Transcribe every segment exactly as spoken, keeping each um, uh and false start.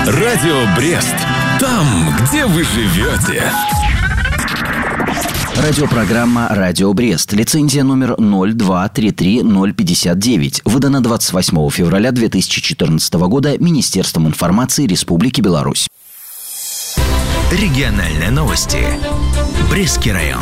Радио Брест. Там, где вы живете. Радиопрограмма «Радио Брест». Лицензия номер ноль два три три ноль пятьдесят девять. Выдана двадцать восьмого февраля две тысячи четырнадцатого года Министерством информации Республики Беларусь. Региональные новости. Брестский район.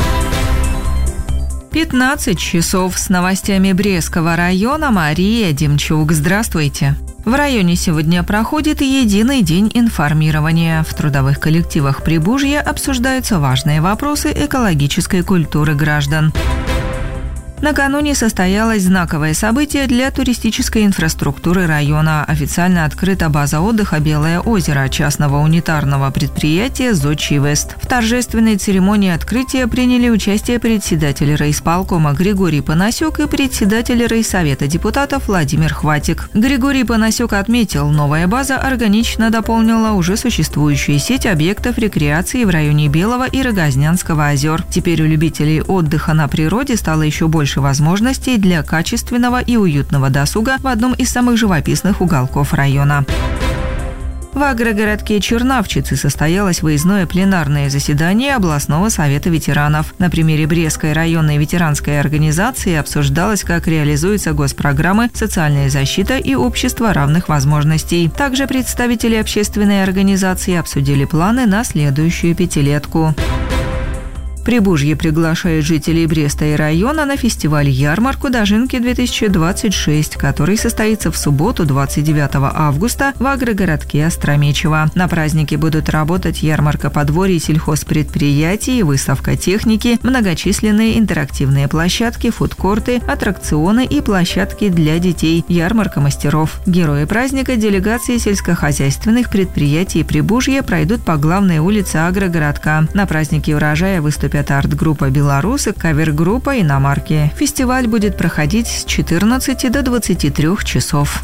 пятнадцать часов с новостями Брестского района. Мария Демчук. Здравствуйте. В районе сегодня проходит единый день информирования. В трудовых коллективах Прибужья обсуждаются важные вопросы экологической культуры граждан. Накануне состоялось знаковое событие для туристической инфраструктуры района. Официально открыта база отдыха «Белое озеро» частного унитарного предприятия «Зодчий Вест». В торжественной церемонии открытия приняли участие председатель райисполкома Григорий Панасюк и председатель райсовета депутатов Владимир Хватик. Григорий Панасюк отметил, новая база органично дополнила уже существующую сеть объектов рекреации в районе Белого и Рогознянского озер. Теперь у любителей отдыха на природе стало еще больше возможностей для качественного и уютного досуга в одном из самых живописных уголков района. В агрогородке Чернавчицы состоялось выездное пленарное заседание областного совета ветеранов. На примере Брестской районной ветеранской организации обсуждалось, как реализуются госпрограммы «Социальная защита» и «Общество равных возможностей». Также представители общественной организации обсудили планы на следующую пятилетку. Прибужье приглашает жителей Бреста и района на фестиваль-ярмарку «Дожинки-две тысячи двадцать шесть», который состоится в субботу двадцать девятого августа в агрогородке Остромечево. На празднике будут работать ярмарка подворий сельхозпредприятий, выставка техники, многочисленные интерактивные площадки, фудкорты, аттракционы и площадки для детей, ярмарка мастеров. Герои праздника, делегации сельскохозяйственных предприятий Прибужья пройдут по главной улице агрогородка. На празднике урожая выступят арт-группа «Белорусы», кавер-группа «Иномарки». Фестиваль будет проходить с четырнадцати до двадцати трёх часов.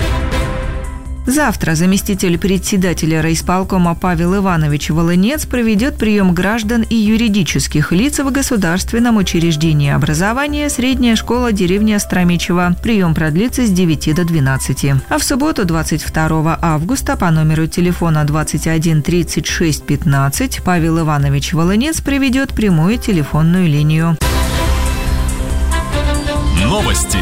Завтра заместитель председателя райисполкома Павел Иванович Волынец проведет прием граждан и юридических лиц в государственном учреждении образования «Средняя школа деревни Остромечево». Прием продлится с девяти до двенадцати. А в субботу двадцать второго августа по номеру телефона двадцать один тридцать шесть пятнадцать Павел Иванович Волынец проведет прямую телефонную линию. Новости.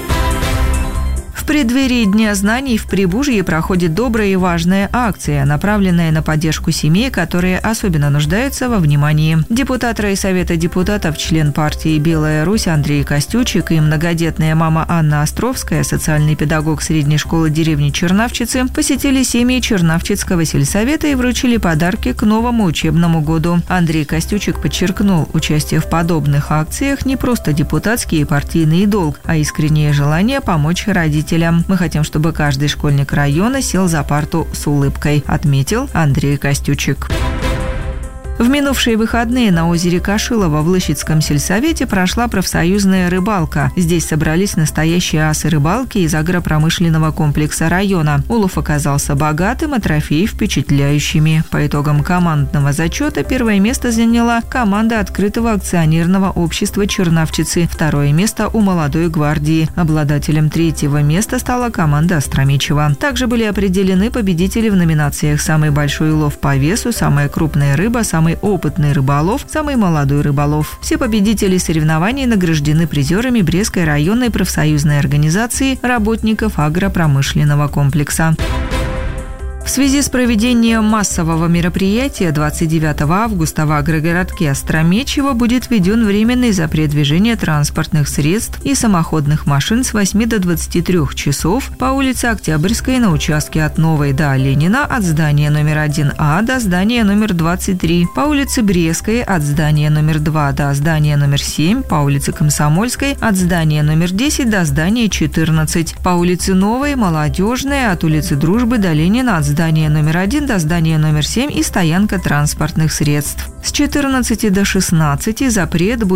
В преддверии Дня знаний в Прибужье проходит добрая и важная акция, направленная на поддержку семей, которые особенно нуждаются во внимании. Депутат райсовета депутатов, член партии «Белая Русь» Андрей Костючик и многодетная мама Анна Островская, социальный педагог средней школы деревни Чернавчицы, посетили семьи Чернавчицкого сельсовета и вручили подарки к новому учебному году. Андрей Костючик подчеркнул, участие в подобных акциях не просто депутатский и партийный долг, а искреннее желание помочь родителям. Мы хотим, чтобы каждый школьник района сел за парту с улыбкой, отметил Андрей Костючик. В минувшие выходные на озере Кашилово в Лыщицком сельсовете прошла профсоюзная рыбалка. Здесь собрались настоящие асы рыбалки из агропромышленного комплекса района. Улов оказался богатым, а трофеи впечатляющими. По итогам командного зачета первое место заняла команда открытого акционерного общества «Чернавчицы», второе место у «Молодой гвардии». Обладателем третьего места стала команда Остромечева. Также были определены победители в номинациях «Самый большой улов по весу», «Самая крупная рыба», «Самый опытный рыболов», «Самый молодой рыболов». Все победители соревнований награждены призерами Брестской районной профсоюзной организации работников агропромышленного комплекса. В связи с проведением массового мероприятия двадцать девятого августа в агрогородке Остромечево будет введен временный запрет движения транспортных средств и самоходных машин с восьми до двадцати трёх часов по улице Октябрьской на участке от Новой до Ленина от здания номер один А до здания номер двадцать три, по улице Брестской от здания номер два до здания номер семь, по улице Комсомольской от здания номер десять до здания четырнадцать, по улице Новой, Молодежная от улицы Дружбы до Ленина от здания номер один до здания номер семь и стоянка транспортных средств. С четырнадцати до шестнадцати запрет будет